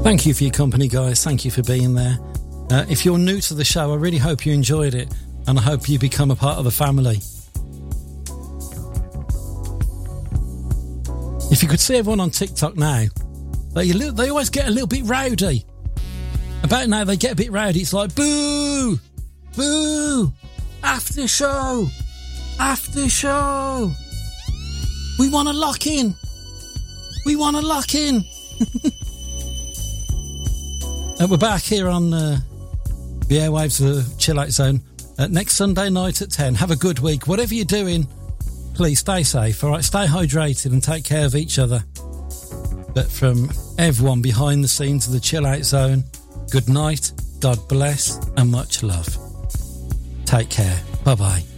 Thank you for your company, guys. Thank you for being there. If you're new to the show, I really hope you enjoyed it, and I hope you become a part of the family. If you could see everyone on TikTok now, they always get a little bit rowdy. About now, they get a bit rowdy. It's like, boo! Boo! After show! After show! We want to lock in! We want to lock in! We're back here on the airwaves of the Chill Out Zone next Sunday night at 10. Have a good week. Whatever you're doing, please stay safe, all right? Stay hydrated and take care of each other. But from everyone behind the scenes of the Chill Out Zone, good night, God bless, and much love. Take care. Bye-bye.